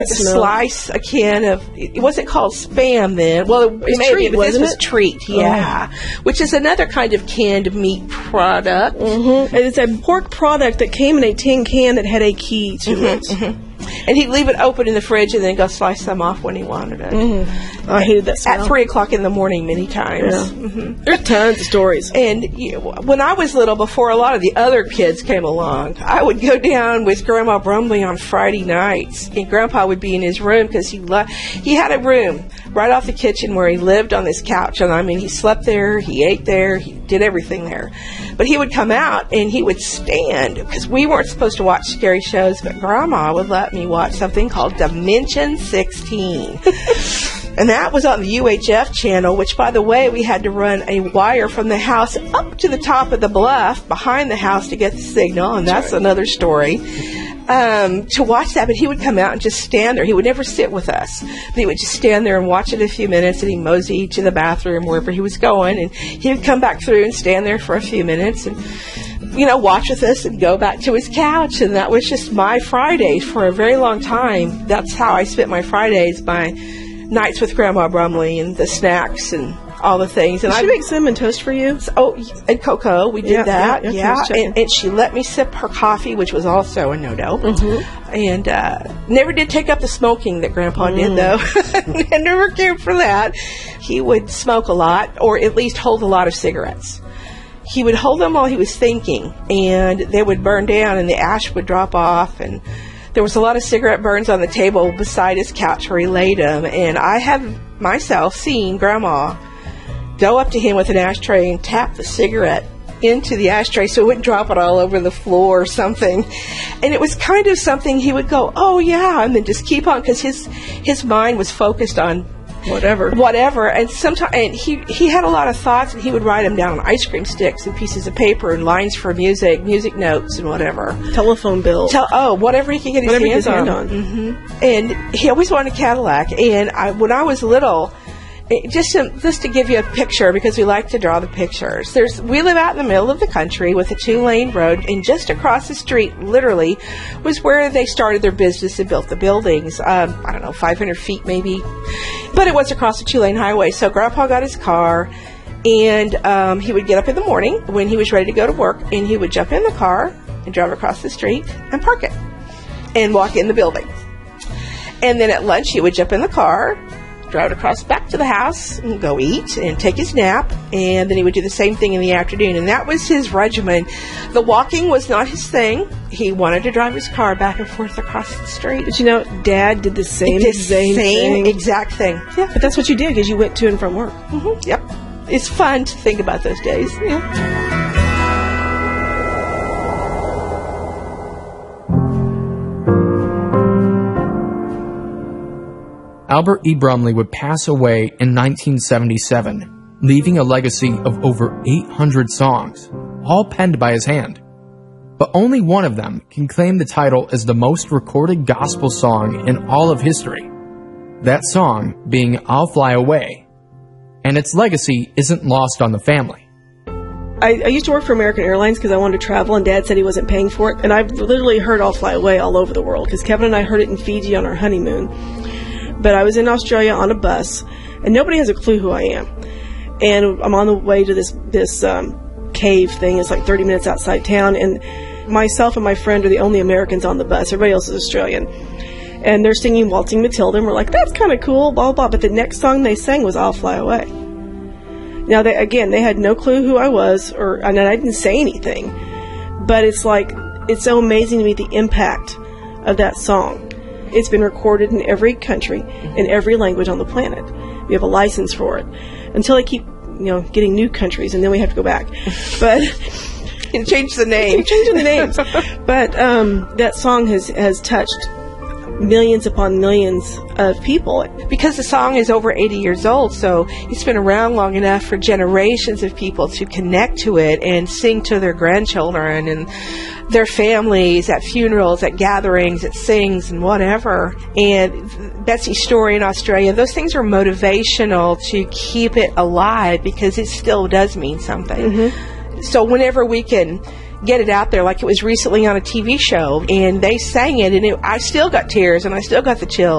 slice a can of, it wasn't called Spam then. Well, it may Treat, be, but this wasn't was it? Treat, yeah. Which is another kind of canned meat product. Mm-hmm. And it's a pork product that came in a tin can that had a key to it. And he'd leave it open in the fridge and then go slice them off when he wanted it. I hated that smell. At 3 o'clock in the morning many times. Yeah. There's tons of stories. And when I was little, before a lot of the other kids came along, I would go down with Grandma Brumley on Friday nights. And Grandpa would be in his room because he had a room right off the kitchen where he lived on this couch. And I mean, he slept there, he ate there, he did everything there. But he would come out and he would stand, because we weren't supposed to watch scary shows, but Grandma would let me watch something called Dimension 16. And that was on the UHF channel, which, by the way, we had to run a wire from the house up to the top of the bluff behind the house to get the signal, and that's another story. To watch that, but he would come out and just stand there. He would never sit with us. But he would just stand there and watch it a few minutes, and he'd mosey to the bathroom, wherever he was going, and he would come back through and stand there for a few minutes and, watch with us and go back to his couch. And that was just my Fridays for a very long time. That's how I spent my Fridays, my nights with Grandma Brumley, and the snacks and all the things. And Did she make cinnamon toast for you? And cocoa. We did that. Yeah. And she let me sip her coffee, which was also a no-no. And never did take up the smoking that Grandpa did, though. I never cared for that. He would smoke a lot, or at least hold a lot of cigarettes. He would hold them while he was thinking, and they would burn down, and the ash would drop off, and there was a lot of cigarette burns on the table beside his couch where he laid them. And I have myself seen Grandma go up to him with an ashtray and tap the cigarette into the ashtray so it wouldn't drop it all over the floor or something. And it was kind of something he would go, oh yeah, and then just keep on, because his mind was focused on whatever. And sometimes, and he had a lot of thoughts, and he would write them down on ice cream sticks and pieces of paper and lines for music notes and whatever. Telephone bills. Whatever he could get his hands on. And he always wanted a Cadillac. And when I was little, just to give you a picture, because we like to draw the pictures. We live out in the middle of the country with a 2-lane road, and just across the street, literally, was where they started their business and built the buildings. 500 feet maybe, but it was across a 2-lane highway. So Grandpa got his car, and he would get up in the morning when he was ready to go to work, and he would jump in the car and drive across the street and park it and walk in the building. And then at lunch, he would jump in the car, drive across back to the house and go eat and take his nap, and then he would do the same thing in the afternoon. And that was his regimen. The walking was not his thing. He wanted to drive his car back and forth across the street. But Dad did the same exact thing. Yeah, but that's what you did, because you went to and from work. Yep. It's fun to think about those days. Yeah. Albert E. Brumley would pass away in 1977, leaving a legacy of over 800 songs, all penned by his hand. But only one of them can claim the title as the most recorded gospel song in all of history. That song being I'll Fly Away. And its legacy isn't lost on the family. I used to work for American Airlines because I wanted to travel, and Dad said he wasn't paying for it. And I've literally heard I'll Fly Away all over the world, because Kevin and I heard it in Fiji on our honeymoon. But I was in Australia on a bus, and nobody has a clue who I am. And I'm on the way to this cave thing. It's like 30 minutes outside town, and myself and my friend are the only Americans on the bus. Everybody else is Australian. And they're singing Waltzing Matilda, and we're like, that's kind of cool, blah, blah. But the next song they sang was I'll Fly Away. Now, they had no clue who I was, and I didn't say anything. But it's so amazing to me, the impact of that song. It's been recorded in every country, in every language on the planet. We have a license for it. Until they keep, getting new countries, and then we have to go back. But and change the name. Changing the names. But that song has touched millions upon millions of people. Because the song is over 80 years old, so it's been around long enough for generations of people to connect to it and sing to their grandchildren and their families at funerals, at gatherings, at sings and whatever. And Betsy's story in Australia, those things are motivational to keep it alive, because it still does mean something. So whenever we can get it out there like it was recently on a TV show, and they sang it, and I still got tears, and I still got the chills.